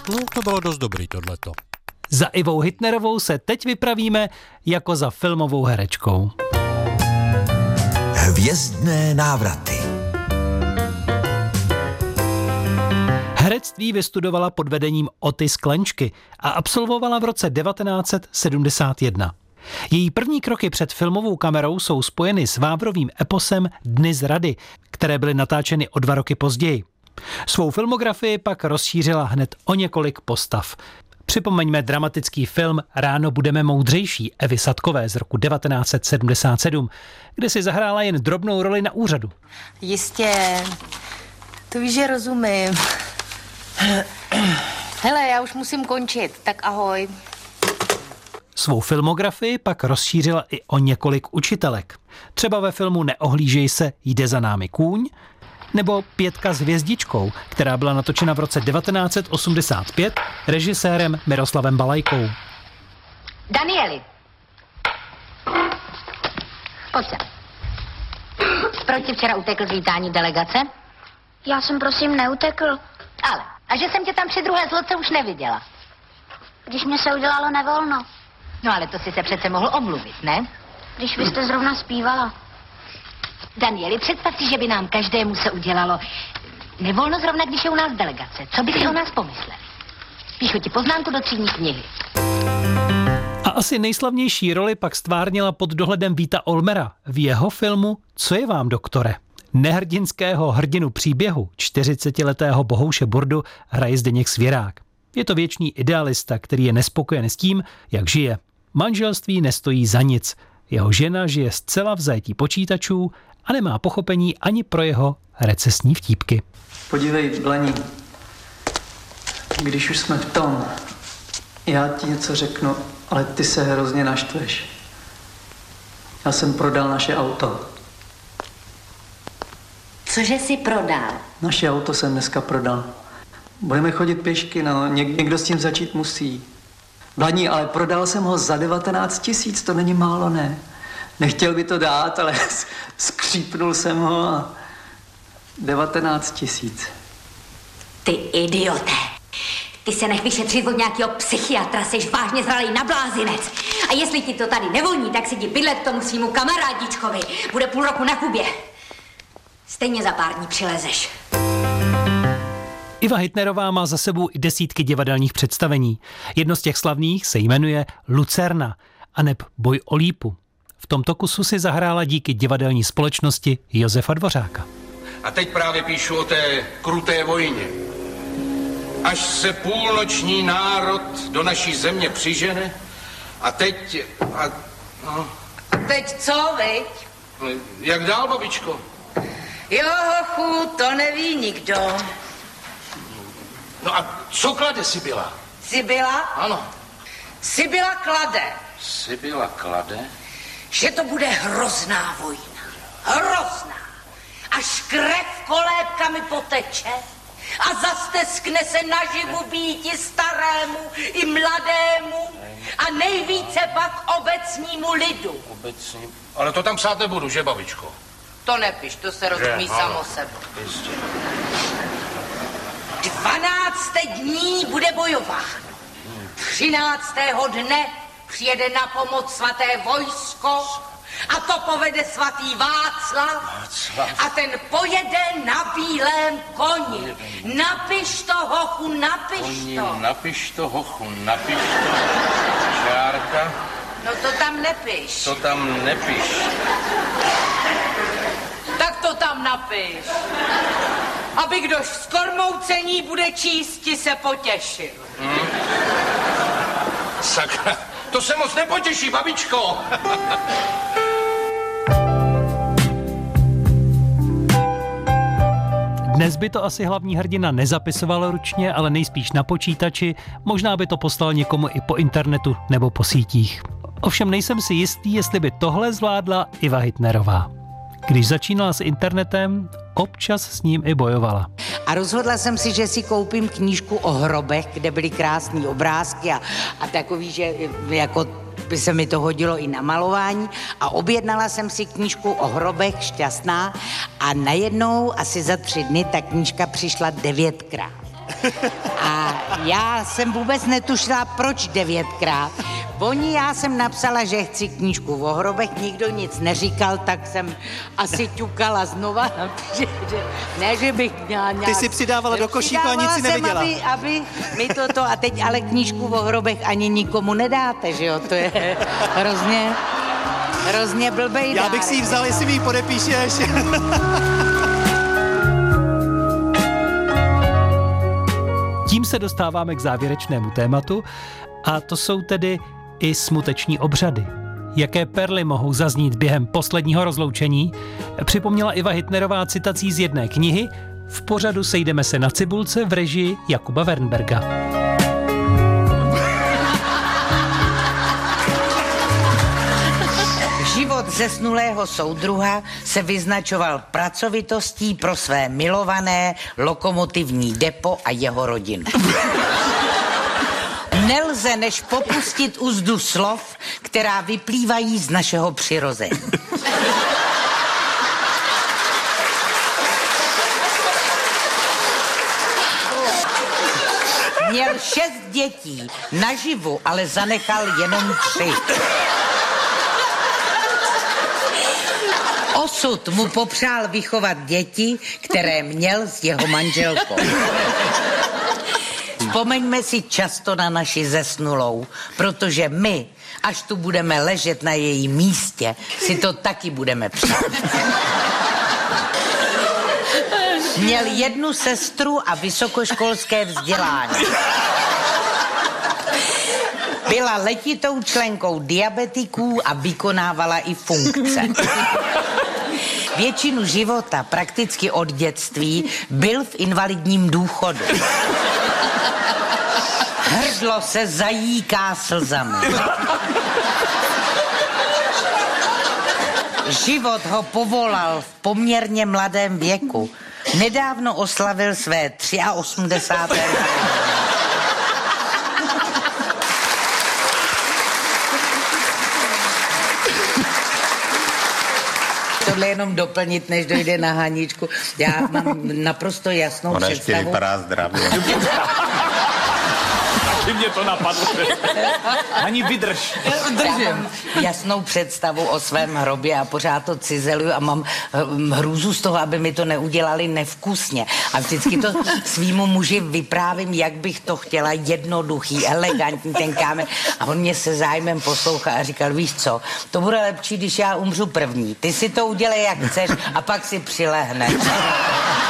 No, to bylo dost dobrý tohleto. Za Ivou Hitnerovou se teď vypravíme jako za filmovou herečkou. Hvězdné návraty. Herectví vystudovala pod vedením Oty Sklenčky a absolvovala v roce 1971. Její první kroky před filmovou kamerou jsou spojeny s Vávrovým eposem Dny zrady, které byly natáčeny o 2 roky později. Svou filmografii pak rozšířila hned o několik postav. Připomeňme dramatický film Ráno budeme moudřejší Evy Sadkové z roku 1977, kde si zahrála jen drobnou roli na úřadu. Jistě, to víš, že rozumím. Hele, já už musím končit, tak ahoj. Svou filmografii pak rozšířila i o několik učitelek. Třeba ve filmu Neohlížej se, jde za námi kůň, nebo Pětka s hvězdičkou, která byla natočena v roce 1985 režisérem Miroslavem Balajkou. Danieli, pojď sem. Proč jsi včera utekl z vítání delegace? Já jsem prosím neutekl, Ale, a že jsem tě tam při druhé zloce už neviděla. když mě se udělalo nevolno. No ale to si se přece mohl omluvit, ne? Když vy jste zrovna zpívala. Danieli, představ si, že by nám každému se udělalo nevolno zrovna, když je u nás delegace. Co by si o nás pomysleli? Píšu ti poznámku do třídní knihy. A asi nejslavnější roli pak stvárnila pod dohledem Víta Olmera v jeho filmu Co je vám, doktore? Nehrdinského hrdinu příběhu 40letého Bohouše Burdu hraje Zdeněk Svěrák. Je to věčný idealista, který je nespokojen s tím, jak žije. Manželství nestojí za nic. Jeho žena žije zcela v zajetí počítačů a nemá pochopení ani pro jeho recesní vtípky. Podívej, Blaní, když už jsme v tom, já ti něco řeknu, ale ty se hrozně naštveš. Já jsem prodal naše auto. Cože jsi prodal? Naše auto jsem dneska prodal. Budeme chodit pěšky, no, někdo s tím začít musí. Blaní, ale prodal jsem ho za 19 000, to není málo, ne? Nechtěl by to dát, ale skřípnul jsem ho a 19 000. Ty idiote. Ty se nech vyšetřit od nějakého psychiatra, seš vážně zralý na blázinec. A jestli ti to tady nevoní, tak si jdi bydlet tomu svýmu kamarádičkovi. Bude půl roku na Kubě. Stejně za pár dní přilezeš. Iva Hitnerová má za sebou i desítky divadelních představení. Jedno z těch slavných se jmenuje Lucerna, aneb Boj o lípu. V tomto kusu si zahrála díky divadelní společnosti Josefa Dvořáka. A teď právě píšu o té kruté vojně. Až se půlnoční národ do naší země přižene a teď... A teď co, viď? Jak dál, babičko? Jo, hochu, to neví nikdo. No a co klade Sibyla? Sibyla? Ano. Sibyla klade, Sibyla klade? že to bude hrozná vojna. Hrozná. Až krev kolébkami poteče a zasteskne se naživu býti starému i mladému a nejvíce pak obecnímu lidu. Obecně. Ale to tam psát nebudu, že, babičko? To nepiš, to se rozumí samo sebou. Jistě. 12 dní bude bojován. 13. dne přijede na pomoc svaté vojsko a to povede svatý Václav. A ten pojede na bílém koni. Napiš to, hochu, napiš to. Napiš to, hochu, napiš to. Čárka. No to tam nepiš. To tam nepiš. Tak to tam napiš. Aby kdož z kormoucení bude číst, ti se potěšil. Sakra, to se moc nepotěší, babičko. Dnes by to asi hlavní hrdina nezapisoval ručně, ale nejspíš na počítači, možná by to poslal někomu i po internetu nebo po sítích. Ovšem nejsem si jistý, jestli by tohle zvládla Iva Hitnerová. Když začínala s internetem, občas s ním i bojovala. A rozhodla jsem si, že si koupím knížku o hrobech, kde byly krásné obrázky a takový, že jako by se mi to hodilo i na malování. A objednala jsem si knížku o hrobech, šťastná, a najednou asi za 3 dny ta knížka přišla 9krát. A já jsem vůbec netušila, proč 9krát. Já jsem napsala, že chci knížku o hrobech, nikdo nic neříkal, tak jsem asi ťukala znova. Ne, že bych měla nějak... Ty si přidávala do košíku a nic si neviděla. Aby mi toto, a teď ale knížku o hrobech ani nikomu nedáte, že jo, to je hrozně blbej Já bych si ji vzal, jestli mi ji podepíšeš. Tím se dostáváme k závěrečnému tématu a to jsou tedy i smuteční obřady. Jaké perly mohou zaznít během posledního rozloučení, připomněla Iva Hitnerová citací z jedné knihy. V pořadu Sejdeme se na cibulce v režii Jakuba Wernberga. Život zesnulého soudruha se vyznačoval pracovitostí pro své milované lokomotivní depo a jeho rodinu. Nelze než popustit úzdu slov, která vyplývají z našeho přirození. Měl 6 dětí, naživu ale zanechal jenom 3. Osud mu popřál vychovat děti, které měl s jeho manželkou. Vzpomeňme si často na naši zesnulou, protože my, až tu budeme ležet na jejím místě, si to taky budeme přát. Měl 1 sestru a vysokoškolské vzdělání. Byla letitou členkou diabetiků a vykonávala i funkce. Většinu života, prakticky od dětství, byl v invalidním důchodu. Hrdlo se zajíká slzami. Život ho povolal v poměrně mladém věku. Nedávno oslavil své 83. Tohle jenom doplnit, než dojde na Haničku. Já mám naprosto jasnou představu. Ona ještě vypadá zdravě. Taky mě to napadlo. Ani vydrž. Já mám jasnou představu o svém hrobě a pořád to cizeluju a mám hrůzu z toho, aby mi to neudělali nevkusně. A vždycky to svýmu muži vyprávím, jak bych to chtěla, jednoduchý, elegantní ten kámen. A on mě se zájmem poslouchá a říkal, víš co, to bude lepší, když já umřu první. Ty si to udělej, jak chceš, a pak si přilehneš.